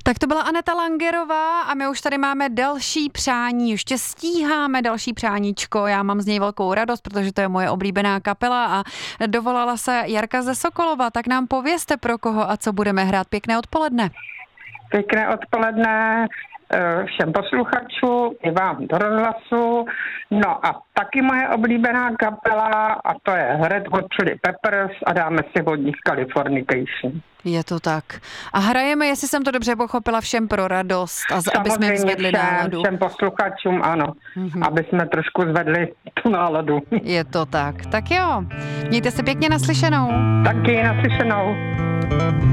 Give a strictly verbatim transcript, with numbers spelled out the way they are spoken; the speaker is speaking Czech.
Tak to byla Aneta Langerová a my už tady máme další přání, ještě stíháme další přáníčko, já mám z něj velkou radost, protože to je moje oblíbená kapela a dovolala se Jarka ze Sokolova, tak nám povězte pro koho a co budeme hrát. Pěkné odpoledne. Pěkné odpoledne všem posluchačům i vám do rozhlasu. No a taky moje oblíbená kapela a to je Red Hot Chili Peppers a dáme si od nich Californication. Je to tak. A hrajeme, jestli jsem to dobře pochopila, všem pro radost a z, aby jsme zvedli všem, náladu. všem posluchačům, ano. Mm-hmm. Aby jsme trošku zvedli tu náladu. Je to tak. Tak jo. Mějte se pěkně naslyšenou. Taky naslyšenou.